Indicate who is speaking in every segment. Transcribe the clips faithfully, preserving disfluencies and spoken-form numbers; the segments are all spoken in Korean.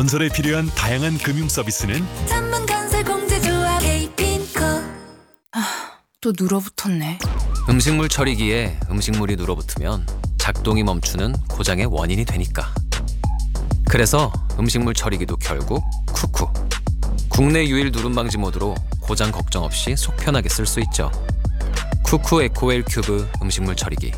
Speaker 1: 건설에 필요한 다양한 금융 서비스는
Speaker 2: 전문건설공제조합 에이핀코.
Speaker 3: 또 눌어붙었네.
Speaker 4: 음식물 처리기에 음식물이 눌어붙으면 작동이 멈추는 고장의 원인이 되니까. 그래서 음식물 처리기도 결국 쿠쿠. 국내 유일 누름 방지 모드로 고장 걱정 없이 속 편하게 쓸 수 있죠. 쿠쿠 에코웰 큐브 음식물 처리기.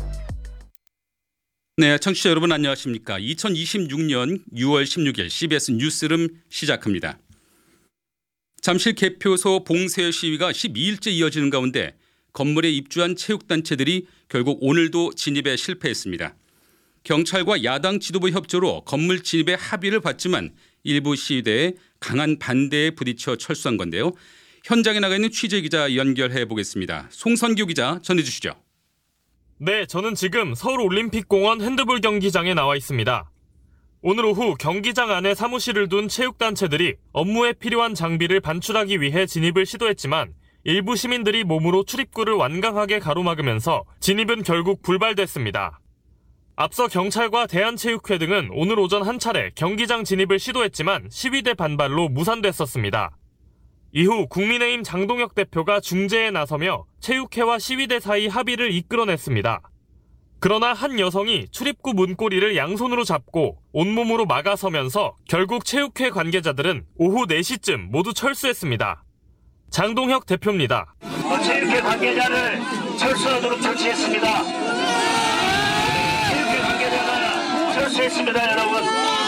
Speaker 5: 네, 청취자 여러분 안녕하십니까. 이천이십육 년 유월 십육일 씨비에스 뉴스룸 시작합니다. 잠실 개표소 봉쇄 시위가 십이일째 이어지는 가운데 건물에 입주한 체육단체들이 결국 오늘도 진입에 실패했습니다. 경찰과 야당 지도부 협조로 건물 진입에 합의를 봤지만 일부 시위대에 강한 반대에 부딪혀 철수한 건데요. 현장에 나가 있는 취재기자 연결해 보겠습니다. 송선규 기자 전해주시죠.
Speaker 6: 네, 저는 지금 서울올림픽공원 핸드볼 경기장에 나와 있습니다. 오늘 오후 경기장 안에 사무실을 둔 체육단체들이 업무에 필요한 장비를 반출하기 위해 진입을 시도했지만 일부 시민들이 몸으로 출입구를 완강하게 가로막으면서 진입은 결국 불발됐습니다. 앞서 경찰과 대한체육회 등은 오늘 오전 한 차례 경기장 진입을 시도했지만 시위대 반발로 무산됐었습니다. 이후 국민의힘 장동혁 대표가 중재에 나서며 체육회와 시위대 사이 합의를 이끌어냈습니다. 그러나 한 여성이 출입구 문고리를 양손으로 잡고 온몸으로 막아서면서 결국 체육회 관계자들은 오후 네 시쯤 모두 철수했습니다. 장동혁 대표입니다.
Speaker 7: 체육회 관계자를 철수하도록 조치했습니다. 체육회 관계자가 철수했습니다, 여러분.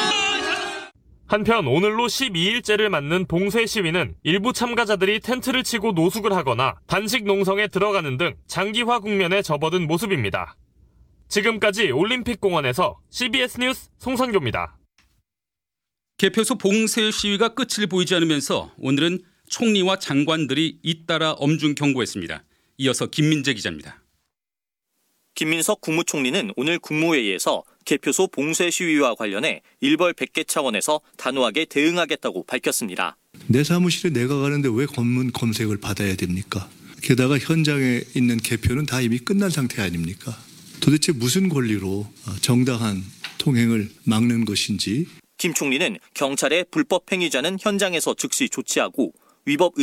Speaker 6: 한편 오늘로 십이일째를 맞는 봉쇄 시위는 일부 참가자들이 텐트를 치고 노숙을 하거나 단식 농성에 들어가는 등 장기화 국면에 접어든 모습입니다. 지금까지 올림픽공원에서 씨비에스 뉴스 송선교입니다.
Speaker 5: 개표소 봉쇄 시위가 끝을 보이지 않으면서 오늘은 총리와 장관들이 잇따라 엄중 경고했습니다. 이어서 김민재 기자입니다.
Speaker 8: 김민석 국무총리는 오늘 국무회의에서 개표소 봉쇄 시위와 관련해 일벌백계 차원에서 단호하게 대응하겠다고 밝혔습니다.
Speaker 9: 내 사무실에 내가 가는데 왜 검문 검색을 받아야 됩니까? 게다가 현장에 있는 개표는 다 이미 끝난 상태 아닙니까? 도대체 무슨 권리로 정당한 통행을 막는 것인지.
Speaker 8: 김 총리는 경찰의 불법 행위자는 현장에서 즉시 조치하고 위법